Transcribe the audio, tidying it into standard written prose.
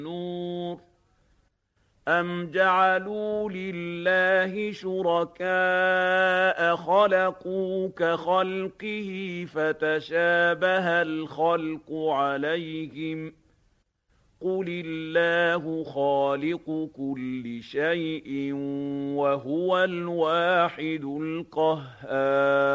النُّورِ أَمْ جَعَلُوا لِلَّهِ شُرَكَاءَ خَلَقُوا كَخَلْقِهِ فَتَشَابَهَ الْخَلْقُ عَلَيْهِمْ ۚ قُلِ اللَّهُ خَالِقُ كُلِّ شَيْءٍ وَهُوَ الْوَاحِدُ الْقَهَّارُ